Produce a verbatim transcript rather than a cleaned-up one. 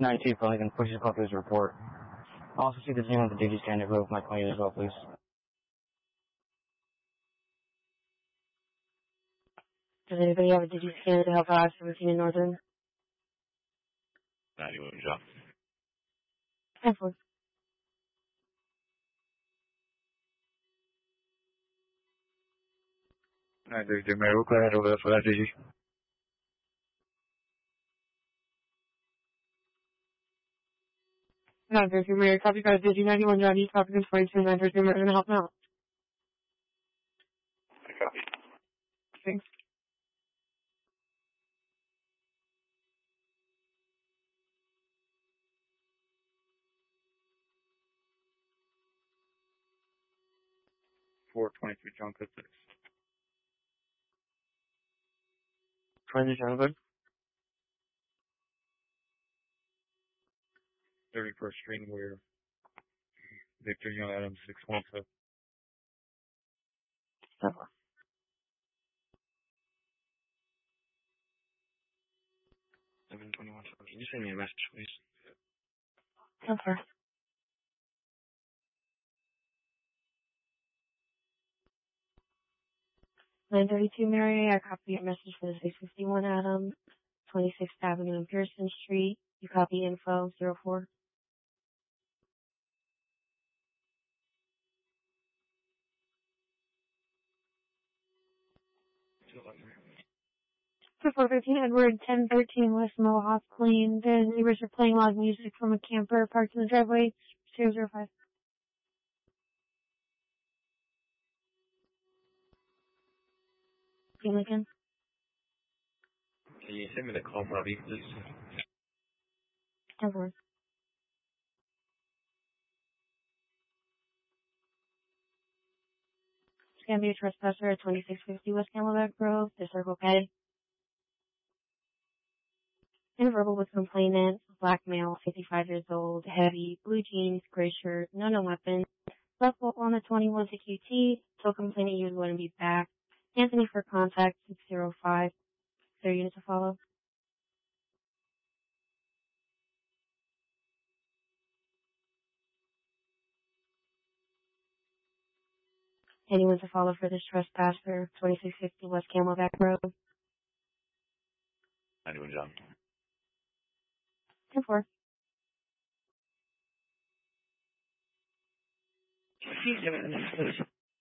ninety-two, probably going to push this up his report. Also see the name of the duty scanner over my plane as well, please. Does anybody have a duty scanner to help out seventeen in Northern? ninety-one, John. ten four. nine thirty-two, Mary, we'll go ahead over there for that, Digi. nine thirty-two, Mary, copy guys, Digi, ninety-one, Johnny, copy this twenty-two, nine thirty-two, Mary, gonna help out. I copy. Thanks. four twenty-three, John, code six. twenty-two, good. thirty-first Street, where Victor Young Adams, six one seven. ten four. seven twenty-one, can you send me a message, please? ten four. nine thirty-two, Mary, I copy your message for the six fifty-one Adam, twenty-sixth Avenue and Pearson Street. You copy info, zero four. four fifteen Edward, ten thirteen West Mohawk Lane. The neighbors are playing loud music from a camper parked in the driveway. zero zero five. Again. Can you send me the call lobby, please? ten four. It's going to be a trespasser at twenty-six fifty West Camelback Grove, the Circle K. And verbal with complainant, black male, fifty-five years old, heavy, blue jeans, gray shirt, no no weapon. Left on the twenty-one to Q T, told complainant he was going to be back. Anthony for contact, six zero five. Is there a unit to follow? Anyone to follow for this trespasser, twenty-six fifty West Camelback Road? ninety-one, John. ten four. Please give it a minute, please.